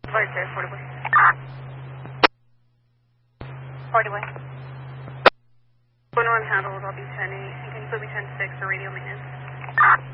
Right there, 40 way. 40 way. Going on handled, I'll be 10-8. Can you put me 10-6 for radio maintenance?